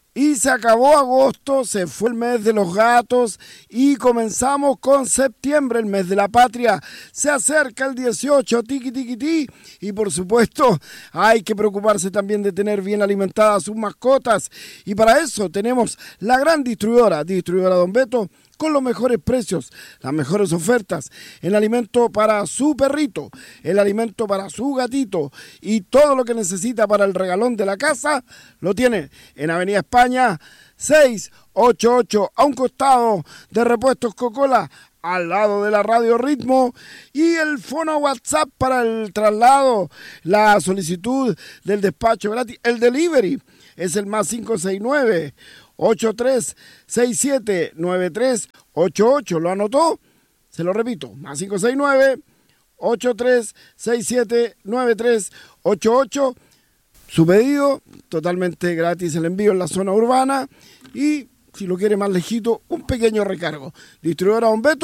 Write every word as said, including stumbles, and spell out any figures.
Y se acabó agosto, se fue el mes de los gatos y comenzamos con septiembre, el mes de la patria. Se acerca el dieciocho, tiqui tiqui ti, y por supuesto hay que preocuparse también de tener bien alimentadas sus mascotas. Y para eso tenemos la gran distribuidora, distribuidora Don Beto, con los mejores precios, las mejores ofertas, el alimento para su perrito, el alimento para su gatito y todo lo que necesita para el regalón de la casa, lo tiene en Avenida España seiscientos ochenta y ocho, a un costado de Repuestos Coca-Cola, al lado de la Radio Ritmo, y el fono WhatsApp para el traslado, la solicitud del despacho gratis, el delivery, es el más cinco seis nueve, ocho tres seis siete, nueve tres ocho ocho. ¿Lo anotó? Se lo repito, más cinco seis nueve, ocho tres seis siete, nueve tres ocho ocho. Su pedido, totalmente gratis el envío en la zona urbana y si lo quiere más lejito, un pequeño recargo. Distribuidora Don Beto.